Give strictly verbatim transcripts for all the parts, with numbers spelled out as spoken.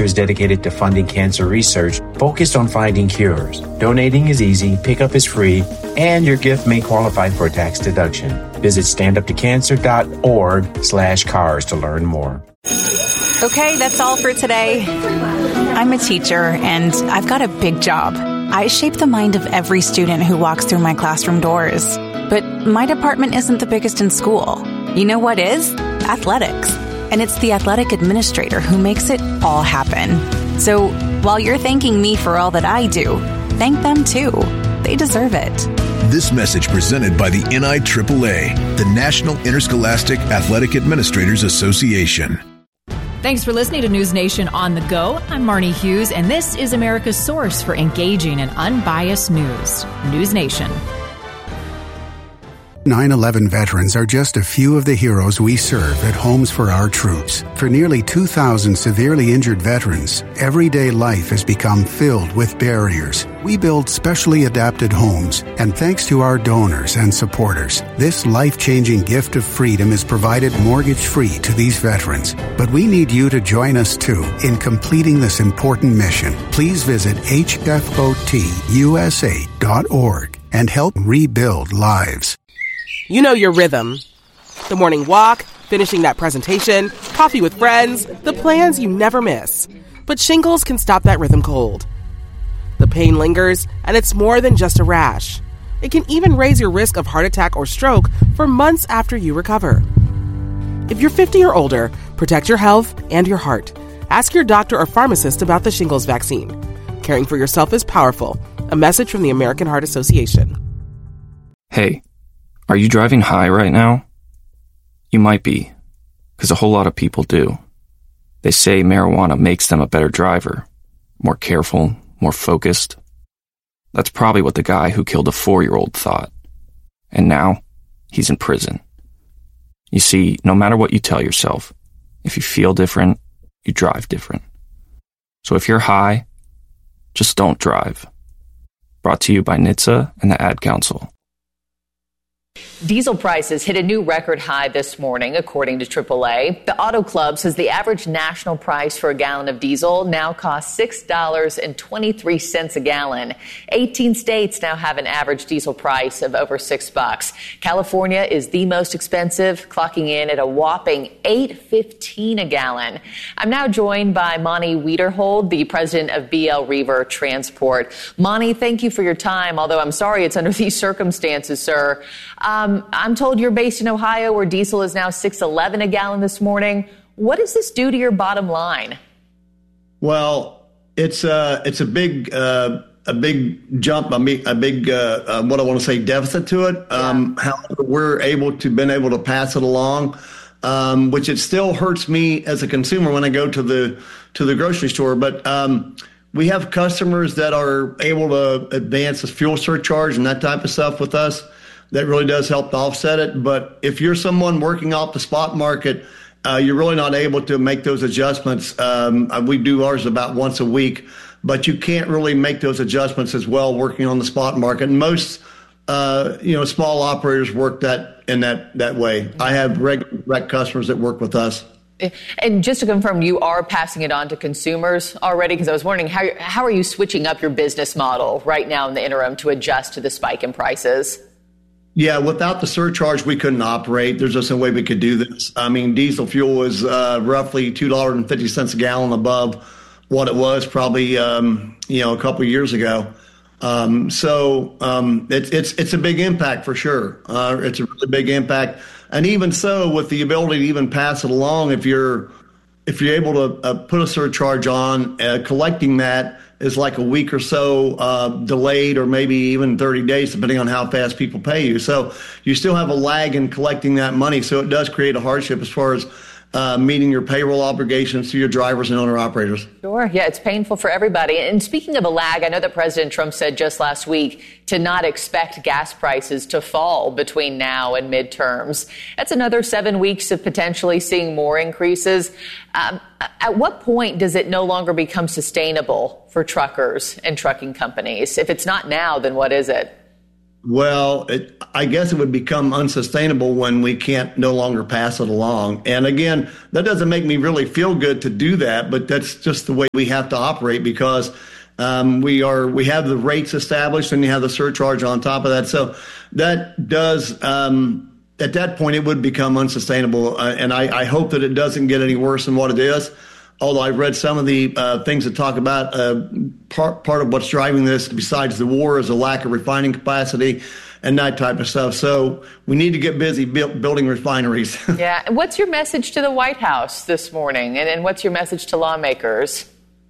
doctors dedicated to funding cancer research focused on finding cures. Donating is easy, pickup is free, and your gift may qualify for a tax deduction. Visit standuptocancer.org slash cars to learn more. Okay, that's all for today. I'm a teacher, and I've got a big job. I shape the mind of every student who walks through my classroom doors. But my department isn't the biggest in school. You know what is? Athletics. And it's the athletic administrator who makes it all happen. So while you're thanking me for all that I do, thank them too. They deserve it. This message presented by the N I triple A, the National Interscholastic Athletic Administrators Association. Thanks for listening to News Nation on the Go. I'm Marnie Hughes, and this is America's source for engaging and unbiased news. News Nation. nine eleven veterans are just a few of the heroes we serve at Homes for Our Troops. For nearly two thousand severely injured veterans, everyday life has become filled with barriers. We build specially adapted homes, and thanks to our donors and supporters, this life-changing gift of freedom is provided mortgage-free to these veterans. But we need you to join us, too, in completing this important mission. Please visit H F O T U S A dot org and help rebuild lives. You know your rhythm. The morning walk, finishing that presentation, coffee with friends, the plans you never miss. But shingles can stop that rhythm cold. The pain lingers, and it's more than just a rash. It can even raise your risk of heart attack or stroke for months after you recover. If you're fifty or older, protect your health and your heart. Ask your doctor or pharmacist about the shingles vaccine. Caring for yourself is powerful. A message from the American Heart Association. Hey. Are you driving high right now? You might be, because a whole lot of people do. They say marijuana makes them a better driver, more careful, more focused. That's probably what the guy who killed a four-year-old thought. And now, he's in prison. You see, no matter what you tell yourself, if you feel different, you drive different. So if you're high, just don't drive. Brought to you by N H T S A and the Ad Council. Diesel prices hit a new record high this morning, according to triple A. The Auto Club says the average national price for a gallon of diesel now costs six dollars and twenty-three cents a gallon. eighteen states now have an average diesel price of over six bucks. California is the most expensive, clocking in at a whopping eight fifteen a gallon. I'm now joined by Monty Wiederhold, the president of B L Reaver Transport. Monty, thank you for your time, although I'm sorry it's under these circumstances, sir. Um, I'm told you're based in Ohio, where diesel is now six eleven a gallon this morning. What does this do to your bottom line? Well, it's a it's a big uh, a big jump, a big, a big uh, uh, what I want to say deficit to it. Yeah. Um, however, we're able to been able to pass it along, um, which it still hurts me as a consumer when I go to the to the grocery store. But um, we have customers that are able to advance the fuel surcharge and that type of stuff with us. That really does help to offset it. But if you're someone working off the spot market, uh, you're really not able to make those adjustments. Um, we do ours about once a week, but you can't really make those adjustments as well working on the spot market. And most, uh, you know, small operators work that in that, that way. I have regular direct customers that work with us. And just to confirm, you are passing it on to consumers already? Because I was wondering, how, how are you switching up your business model right now in the interim to adjust to the spike in prices? Yeah, without the surcharge, we couldn't operate. There's just no way we could do this. I mean, diesel fuel was uh, roughly two dollars and fifty cents a gallon above what it was probably, um, you know, a couple of years ago. Um, so um, it's it's it's a big impact for sure. Uh, it's a really big impact, and even so, with the ability to even pass it along, if you're if you're able to uh, put a surcharge on, uh, collecting that is like a week or so uh, delayed, or maybe even thirty days, depending on how fast people pay you. So you still have a lag in collecting that money. So it does create a hardship as far as uh, meeting your payroll obligations to your drivers and owner operators. Sure. Yeah, it's painful for everybody. And speaking of a lag, I know that President Trump said just last week to not expect gas prices to fall between now and midterms. That's another seven weeks of potentially seeing more increases. Um, at what point does it no longer become sustainable for truckers and trucking companies? If it's not now, then what is it? Well, it, I guess it would become unsustainable when we can't no longer pass it along. And again, that doesn't make me really feel good to do that, but that's just the way we have to operate because um, we are we have the rates established and you have the surcharge on top of that. So that does um, at that point it would become unsustainable. Uh, and I, I hope that it doesn't get any worse than what it is. Although I've read some of the uh, things that talk about uh, part part of what's driving this, besides the war, is a lack of refining capacity and that type of stuff. So we need to get busy bu- building refineries. Yeah. And what's your message to the White House this morning? And, and what's your message to lawmakers?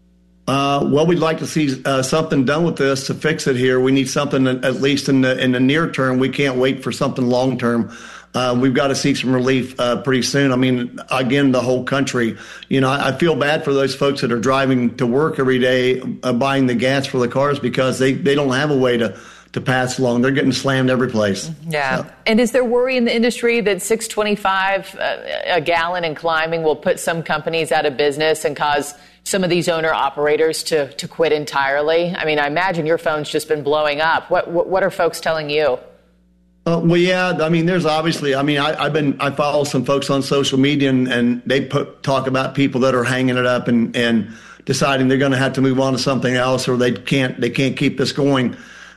Uh, well, we'd like to see uh, something done with this to fix it here. We need something at least in the in the near term. We can't wait for something long term. Uh, we've got to see some relief uh, pretty soon. I mean, again, the whole country. You know, I, I feel bad for those folks that are driving to work every day, uh, buying the gas for the cars because they, they don't have a way to, to pass along. They're getting slammed every place. Yeah. So. And is there worry in the industry that six twenty-five uh, a gallon and climbing will put some companies out of business and cause some of these owner operators to, to quit entirely? I mean, I imagine your phone's just been blowing up. What what, what are folks telling you? Uh, well, yeah, I mean, there's obviously, I mean, I, I've been, I follow some folks on social media and, and they put, talk about people that are hanging it up and, and deciding they're going to have to move on to something else or they can't, they can't keep this going.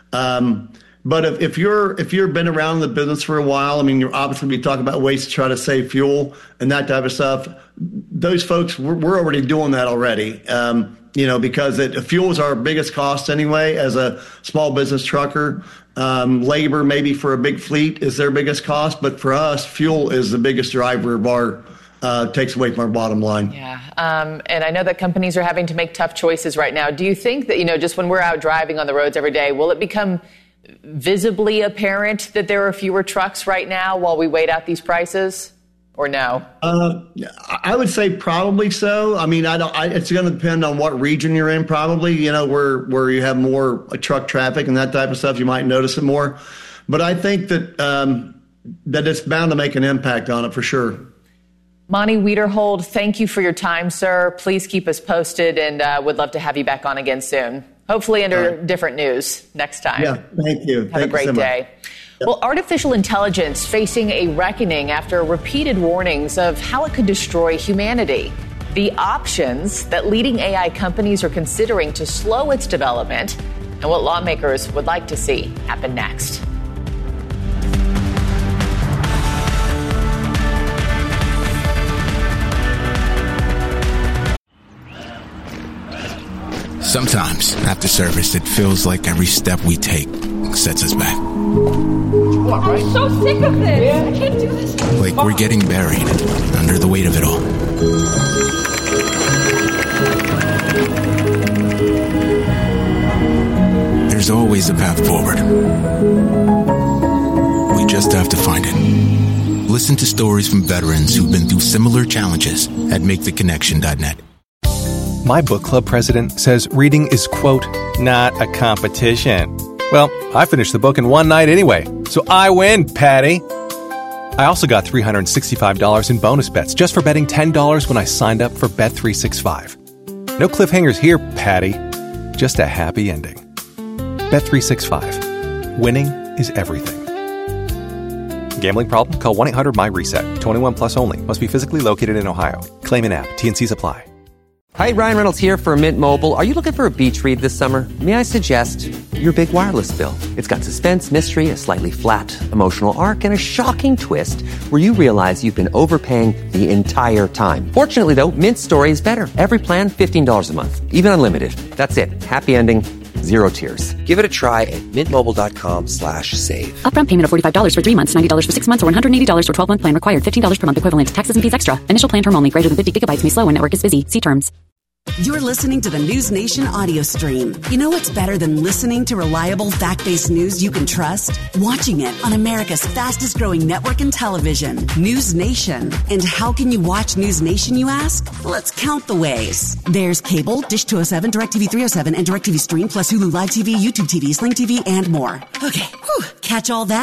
Um, but if, if you're, if you've been around the business for a while, I mean, you're obviously we talk about ways to try to save fuel and that type of stuff. Those folks, we're, we're already doing that already. Um, you know, because it, fuel is our biggest cost anyway as a small business trucker. Um, labor, maybe for a big fleet, is their biggest cost. But for us, fuel is the biggest driver of our, uh, takes away from our bottom line. Yeah. Um, and I know that companies are having to make tough choices right now. Do you think that, you know, just when we're out driving on the roads every day, will it become visibly apparent that there are fewer trucks right now while we wait out these prices? Or no? Uh, I would say probably so. I mean, I don't. I, it's going to depend on what region you're in. Probably, you know, where where you have more truck traffic and that type of stuff, you might notice it more. But I think that um, that it's bound to make an impact on it for sure. Monty Wiederhold, thank you for your time, sir. Please keep us posted, and uh, would love to have you back on again soon. Hopefully under uh, different news next time. Yeah, thank you. Have thank a great you so day. Much. Well, artificial intelligence facing a reckoning after repeated warnings of how it could destroy humanity. The options that leading A I companies are considering to slow its development and what lawmakers would like to see happen next. Sometimes, after service, it feels like every step we take sets us back. I'm so sick of this. I can't do this. Like we're getting buried under the weight of it all. There's always a path forward. We just have to find it. Listen to stories from veterans who've been through similar challenges at make the connection dot net. My book club president says reading is, quote, not a competition. Well, I finished the book in one night anyway, so I win, Patty. I also got three hundred sixty-five dollars in bonus bets just for betting ten dollars when I signed up for Bet three sixty-five. No cliffhangers here, Patty. Just a happy ending. Bet three sixty-five. Winning is everything. Gambling problem? Call one eight hundred my reset. twenty-one plus only. Must be physically located in Ohio. Claim in app. T N Cs apply. Hi, Ryan Reynolds here for Mint Mobile. Are you looking for a beach read this summer? May I suggest your big wireless bill? It's got suspense, mystery, a slightly flat, emotional arc, and a shocking twist where you realize you've been overpaying the entire time. Fortunately, though, Mint's story is better. Every plan, fifteen dollars a month. Even unlimited. That's it. Happy ending. Zero tears. Give it a try at mintmobile.com slash save. Upfront payment of forty-five dollars for three months, ninety dollars for six months, or one hundred eighty dollars for twelve-month plan required. fifteen dollars per month equivalent. Taxes and fees extra. Initial plan term only. Greater than fifty gigabytes may slow when network is busy. See terms. You're listening to the News Nation audio stream. You know what's better than listening to reliable, fact-based news you can trust? Watching it on America's fastest-growing network in television, News Nation. And how can you watch News Nation, you ask? Let's count the ways. There's cable, Dish two oh seven, DirecTV three oh seven, and DirecTV Stream, plus Hulu Live T V, YouTube T V, Sling T V, and more. Okay, whew. Catch all that?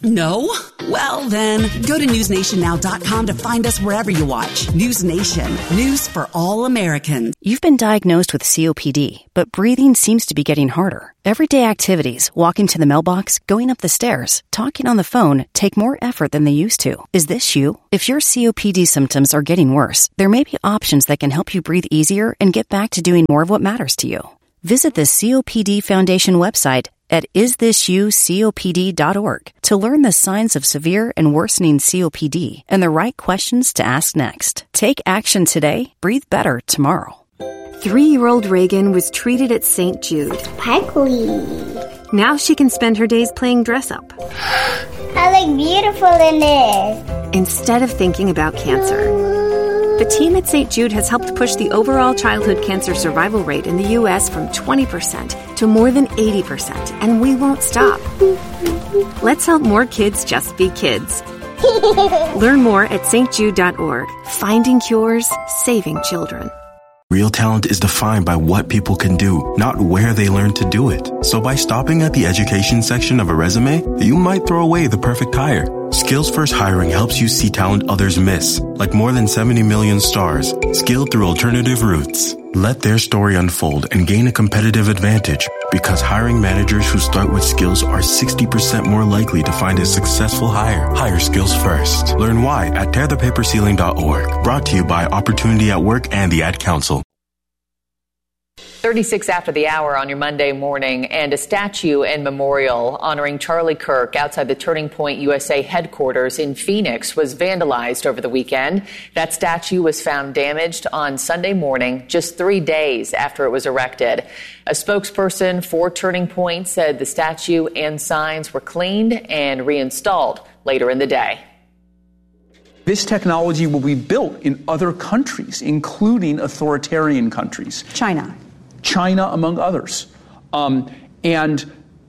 No? Well, then, go to news nation now dot com to find us wherever you watch. News Nation, news for all Americans. You've been diagnosed with C O P D, but breathing seems to be getting harder. Everyday activities, walking to the mailbox, going up the stairs, talking on the phone, take more effort than they used to. Is this you? If your C O P D symptoms are getting worse, there may be options that can help you breathe easier and get back to doing more of what matters to you. Visit the C O P D Foundation website at is this you copd dot org to learn the signs of severe and worsening C O P D and the right questions to ask next. Take action today. Breathe better tomorrow. Three-year-old Reagan was treated at Saint Jude. Sparkly. Now she can spend her days playing dress-up. I look beautiful in this. Instead of thinking about cancer. The team at Saint Jude has helped push the overall childhood cancer survival rate in the U S from twenty percent to more than eighty percent, and we won't stop. Let's help more kids just be kids. Learn more at S T jude dot org. Finding cures, saving children. Real talent is defined by what people can do, not where they learn to do it. So by stopping at the education section of a resume, you might throw away the perfect hire. Skills First Hiring helps you see talent others miss, like more than seventy million stars, skilled through alternative routes. Let their story unfold and gain a competitive advantage, because hiring managers who start with skills are sixty percent more likely to find a successful hire. Hire skills first. Learn why at tear the paper ceiling dot org. Brought to you by Opportunity at Work and the Ad Council. thirty-six after the hour on your Monday morning, and a statue and memorial honoring Charlie Kirk outside the Turning Point U S A headquarters in Phoenix was vandalized over the weekend. That statue was found damaged on Sunday morning, just three days after it was erected. A spokesperson for Turning Point said the statue and signs were cleaned and reinstalled later in the day. This technology will be built in other countries, including authoritarian countries. China. China, among others. Um, and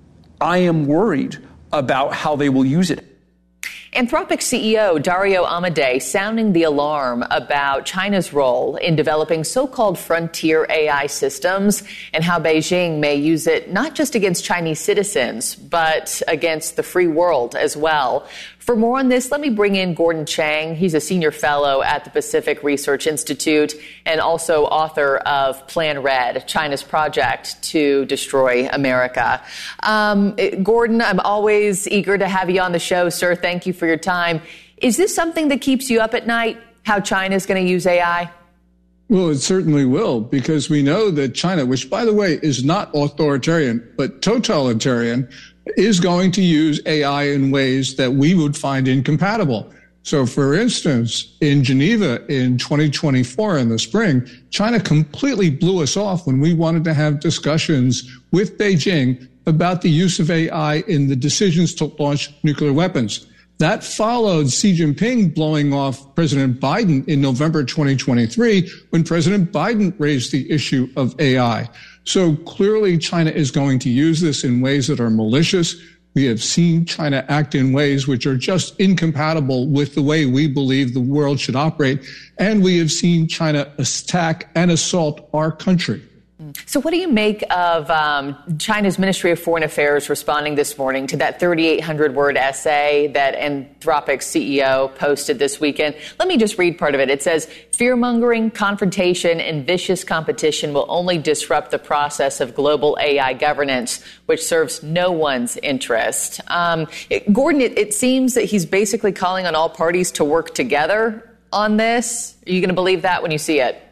I am worried about how they will use it. Anthropic C E O Dario Amodei sounding the alarm about China's role in developing so-called frontier A I systems and how Beijing may use it not just against Chinese citizens, but against the free world as well. For more on this, let me bring in Gordon Chang. He's a senior fellow at the Pacific Research Institute and also author of Plan Red, China's project to destroy America. Um, Gordon, I'm always eager to have you on the show, sir. Thank you for your time. Is this something that keeps you up at night, how China is going to use A I? Well, it certainly will, because we know that China, which, by the way, is not authoritarian, but totalitarian, is going to use A I in ways that we would find incompatible. So, for instance, in Geneva in twenty twenty-four in the spring, China completely blew us off when we wanted to have discussions with Beijing about the use of A I in the decisions to launch nuclear weapons. That followed Xi Jinping blowing off President Biden in November twenty twenty-three, when President Biden raised the issue of A I. So clearly China is going to use this in ways that are malicious. We have seen China act in ways which are just incompatible with the way we believe the world should operate. And we have seen China attack and assault our country. So what do you make of um, China's Ministry of Foreign Affairs responding this morning to that thirty-eight hundred word essay that Anthropic's C E O posted this weekend? Let me just read part of it. It says, fear-mongering, confrontation, and vicious competition will only disrupt the process of global A I governance, which serves no one's interest. Um, it, Gordon, it, it seems that he's basically calling on all parties to work together on this. Are you going to believe that when you see it?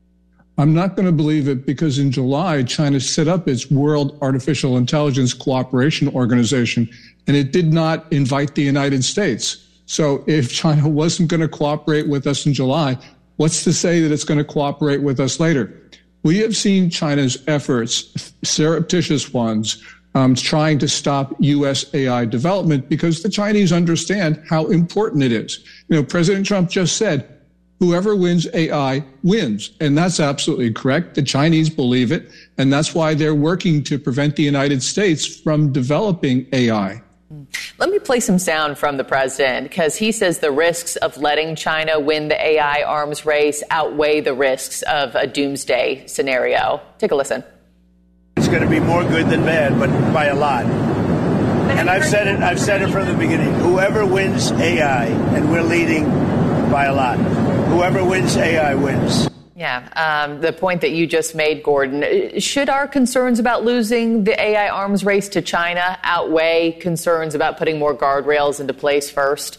I'm not going to believe it, because in July, China set up its World Artificial Intelligence Cooperation Organization, and it did not invite the United States. So if China wasn't going to cooperate with us in July, what's to say that it's going to cooperate with us later? We have seen China's efforts, surreptitious ones, um, trying to stop U S A I development, because the Chinese understand how important it is. You know, President Trump just said, whoever wins A I wins. And that's absolutely correct. The Chinese believe it. And that's why they're working to prevent the United States from developing A I. Let me play some sound from the president, because he says the risks of letting China win the A I arms race outweigh the risks of a doomsday scenario. Take a listen. It's going to be more good than bad, but by a lot. And I've said it, I've said it from the beginning. Whoever wins A I, and we're leading by a lot, whoever wins A I wins. Yeah, um, the point that you just made, Gordon, should our concerns about losing the A I arms race to China outweigh concerns about putting more guardrails into place first?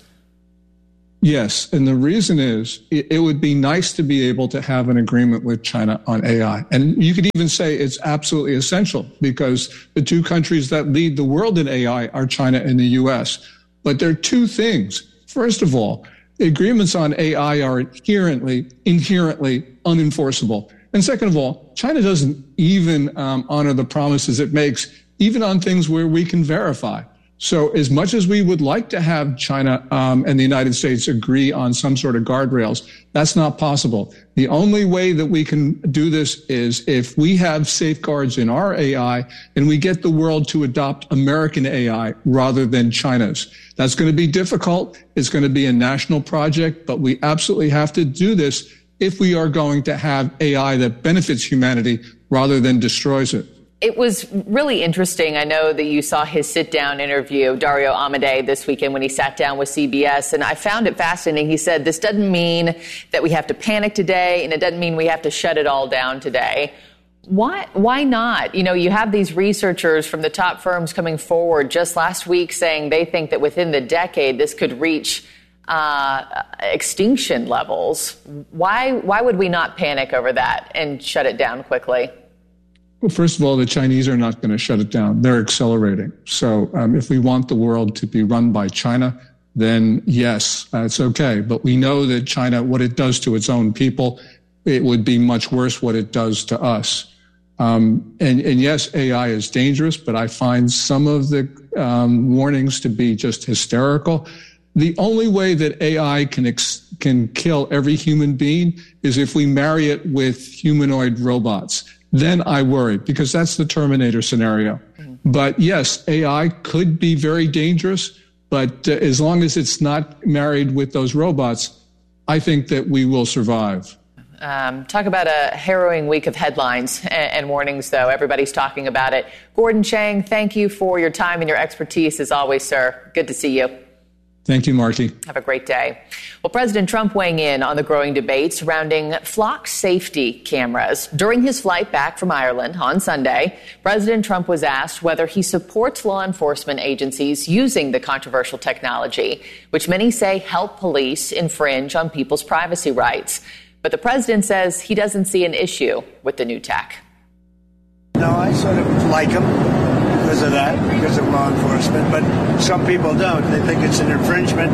Yes, and the reason is it, it would be nice to be able to have an agreement with China on A I. And you could even say it's absolutely essential because the two countries that lead the world in A I are China and the U S. But there are two things. First of all, agreements on A I are inherently, inherently unenforceable. And second of all, China doesn't even um, honor the promises it makes, even on things where we can verify. So as much as we would like to have China um, and the United States agree on some sort of guardrails, that's not possible. The only way that we can do this is if we have safeguards in our A I and we get the world to adopt American A I rather than China's. That's going to be difficult. It's going to be a national project, but we absolutely have to do this if we are going to have A I that benefits humanity rather than destroys it. It was really interesting. I know that you saw his sit-down interview, Dario Amodei, this weekend when he sat down with C B S, and I found it fascinating. He said, this doesn't mean that we have to panic today, and it doesn't mean we have to shut it all down today. Why, why not? You know, you have these researchers from the top firms coming forward just last week saying they think that within the decade this could reach uh, extinction levels. Why, why would we not panic over that and shut it down quickly? Well, first of all, the Chinese are not going to shut it down. They're accelerating. So um, if we want the world to be run by China, then yes, that's okay. But we know that China, what it does to its own people, it would be much worse what it does to us. Um, and, and yes, A I is dangerous, but I find some of the um, warnings to be just hysterical. The only way that A I can ex- can kill every human being is if we marry it with humanoid robots. Then I worry, because that's the Terminator scenario. Mm-hmm. But yes, A I could be very dangerous, but uh, as long as it's not married with those robots, I think that we will survive. Um, talk about a harrowing week of headlines and, and warnings, though. Everybody's talking about it. Gordon Chang, thank you for your time and your expertise, as always, sir. Good to see you. Thank you, Marky. Have a great day. Well, President Trump weighing in on the growing debate surrounding flock safety cameras. During his flight back from Ireland on Sunday, President Trump was asked whether he supports law enforcement agencies using the controversial technology, which many say help police infringe on people's privacy rights. But the president says he doesn't see an issue with the new tech. No, I sort of like them because of that, because of law enforcement. But some people don't. They think it's an infringement.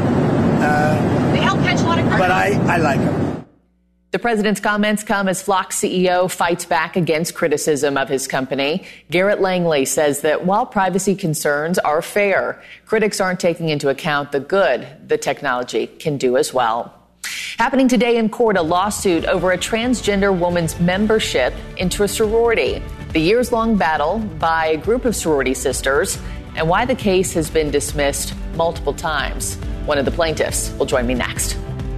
Uh, they help catch a lot of criminals. But I, I like them. The president's comments come as Flock's C E O fights back against criticism of his company. Garrett Langley says that while privacy concerns are fair, critics aren't taking into account the good the technology can do as well. Happening today in court, a lawsuit over a transgender woman's membership into a sorority. The years-long battle by a group of sorority sisters and why the case has been dismissed multiple times. One of the plaintiffs will join me next.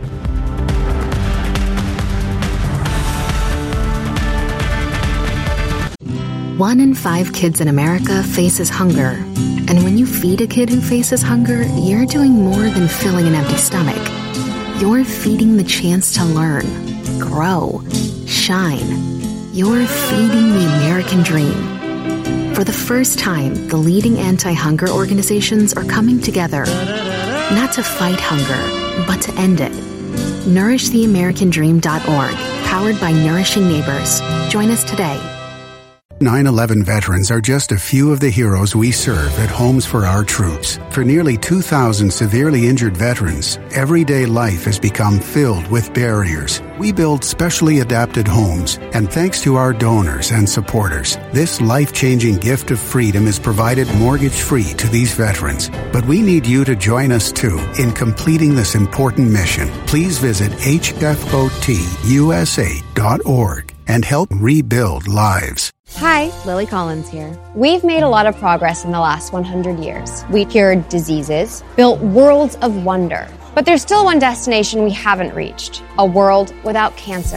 One in five kids in America faces hunger. And when you feed a kid who faces hunger, you're doing more than filling an empty stomach. You're feeding the chance to learn, grow, shine. You're feeding the American dream. For the first time, the leading anti-hunger organizations are coming together, not to fight hunger, but to end it. nourish the american dream dot org, powered by Nourishing Neighbors. Join us today. nine eleven veterans are just a few of the heroes we serve at Homes for Our Troops. For nearly two thousand severely injured veterans, everyday life has become filled with barriers. We build specially adapted homes, and thanks to our donors and supporters, this life-changing gift of freedom is provided mortgage-free to these veterans. But we need you to join us, too, in completing this important mission. Please visit H F O T U S A dot org and help rebuild lives. Hi, Lily Collins here. We've made a lot of progress in the last one hundred years. We cured diseases, built worlds of wonder. But there's still one destination we haven't reached, a world without cancer.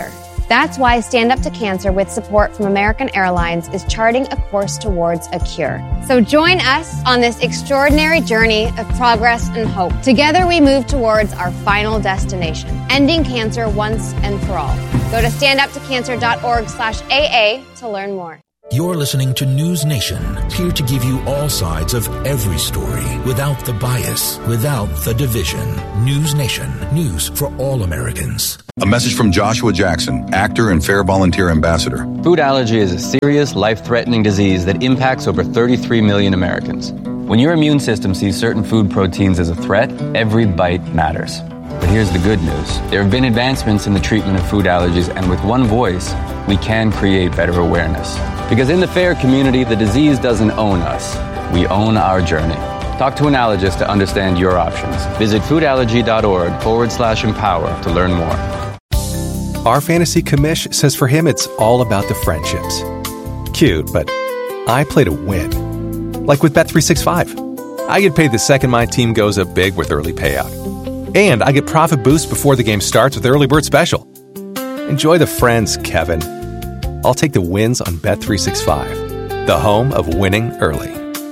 That's why Stand Up to Cancer, with support from American Airlines, is charting a course towards a cure. So join us on this extraordinary journey of progress and hope. Together we move towards our final destination, ending cancer once and for all. Go to standuptocancer.org slash AA to learn more. You're listening to News Nation, here to give you all sides of every story without the bias, without the division. News Nation, news for all Americans. A message from Joshua Jackson, actor and Fair Volunteer Ambassador. Food allergy is a serious, life-threatening disease that impacts over thirty-three million Americans. When your immune system sees certain food proteins as a threat, every bite matters. But here's the good news. There have been advancements in the treatment of food allergies, and with one voice, we can create better awareness. Because in the FAIR community, the disease doesn't own us. We own our journey. Talk to an allergist to understand your options. Visit foodallergy.org forward slash empower to learn more. Our fantasy commish says for him it's all about the friendships. Cute, but I play to win. Like with Bet three sixty-five. I get paid the second my team goes up big with early payout. And I get profit boost before the game starts with the early bird special. Enjoy the friends, Kevin. I'll take the wins on Bet three sixty-five, the home of winning early.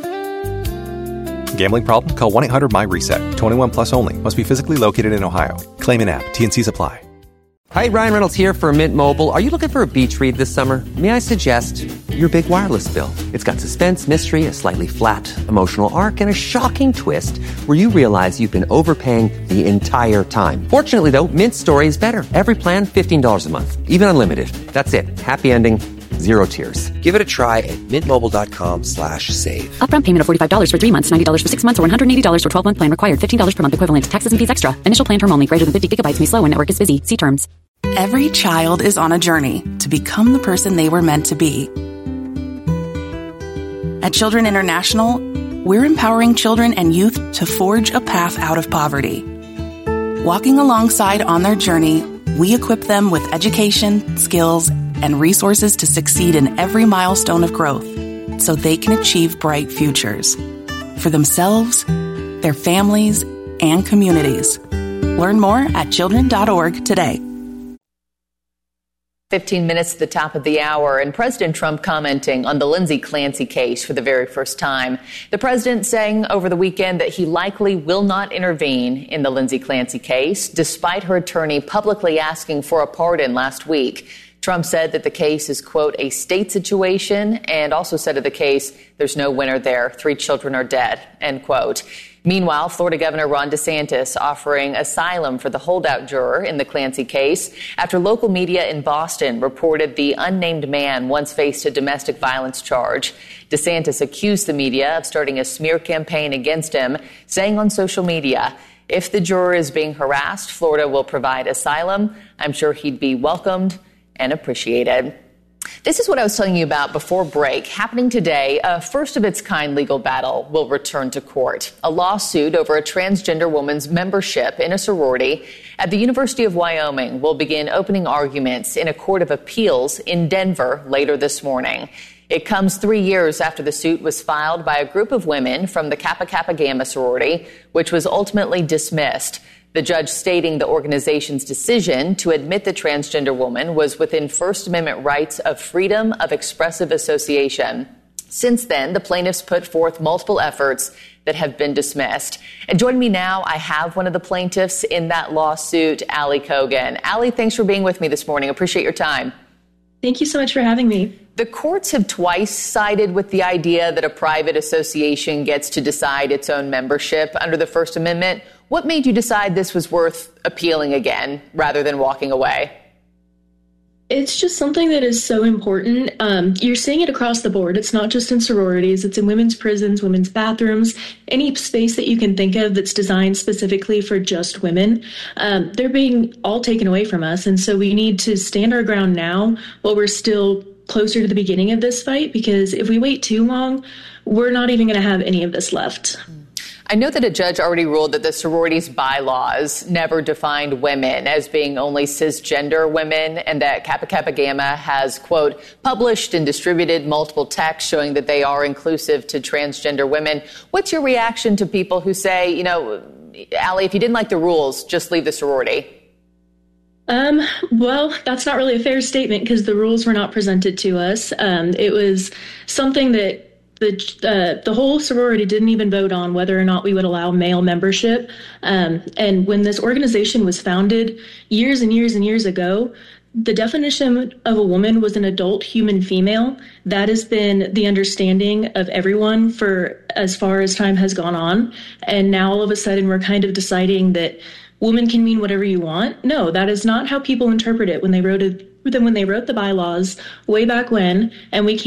Gambling problem? Call one eight hundred M Y reset. twenty-one plus only. Must be physically located in Ohio. Claim in app. T N Cs apply. Hi, Ryan Reynolds here for Mint Mobile. Are you looking for a beach read this summer? May I suggest your big wireless bill? It's got suspense, mystery, a slightly flat, emotional arc, and a shocking twist where you realize you've been overpaying the entire time. Fortunately, though, Mint's story is better. Every plan, fifteen dollars a month. Even unlimited. That's it. Happy ending. Zero tears. Give it a try at mintmobile.com slash save. Upfront payment of forty-five dollars for three months, ninety dollars for six months, or one hundred eighty dollars for twelve-month plan required. fifteen dollars per month equivalent. Taxes and fees extra. Initial plan term only. Greater than fifty gigabytes may slow when network is busy. See terms. Every child is on a journey to become the person they were meant to be. At Children International, we're empowering children and youth to forge a path out of poverty. Walking alongside on their journey, we equip them with education, skills, and resources to succeed in every milestone of growth so they can achieve bright futures for themselves, their families, and communities. Learn more at children dot org today. fifteen minutes to the top of the hour, and President Trump commenting on the Lindsay Clancy case for the very first time. The president saying over the weekend that he likely will not intervene in the Lindsay Clancy case, despite her attorney publicly asking for a pardon last week. Trump said that the case is, quote, a state situation, and also said of the case, there's no winner there. Three children are dead, end quote. Meanwhile, Florida Governor Ron DeSantis offering asylum for the holdout juror in the Clancy case after local media in Boston reported the unnamed man once faced a domestic violence charge. DeSantis accused the media of starting a smear campaign against him, saying on social media, if the juror is being harassed, Florida will provide asylum. I'm sure he'd be welcomed and appreciated. This is what I was telling you about before break. Happening today, a first-of-its-kind legal battle will return to court. A lawsuit over a transgender woman's membership in a sorority at the University of Wyoming will begin opening arguments in a court of appeals in Denver later this morning. It comes three years after the suit was filed by a group of women from the Kappa Kappa Gamma sorority, which was ultimately dismissed. The judge stating the organization's decision to admit the transgender woman was within First Amendment rights of freedom of expressive association. Since then, the plaintiffs put forth multiple efforts that have been dismissed. And joining me now, I have one of the plaintiffs in that lawsuit, Allie Kogan. Allie, thanks for being with me this morning. Appreciate your time. Thank you so much for having me. The courts have twice sided with the idea that a private association gets to decide its own membership under the First Amendment. What made you decide this was worth appealing again rather than walking away? It's just something that is so important. Um, you're seeing it across the board. It's not just in sororities. It's in women's prisons, women's bathrooms, any space that you can think of that's designed specifically for just women. Um, they're being all taken away from us. And so we need to stand our ground now while we're still closer to the beginning of this fight, because if we wait too long, we're not even going to have any of this left. I know that a judge already ruled that the sororities bylaws never defined women as being only cisgender women, and that Kappa Kappa Gamma has, quote, published and distributed multiple texts showing that they are inclusive to transgender women. What's your reaction to people who say, you know, Allie, if you didn't like the rules, just leave the sorority? Um, well, that's not really a fair statement because the rules were not presented to us. Um, it was something that the uh, the whole sorority didn't even vote on whether or not we would allow male membership. Um, and when this organization was founded years and years and years ago, the definition of a woman was an adult human female. That has been the understanding of everyone for as far as time has gone on. And now all of a sudden we're kind of deciding that woman can mean whatever you want. No, that is not how people interpret it when they wrote it, when they wrote the bylaws way back when, and we can't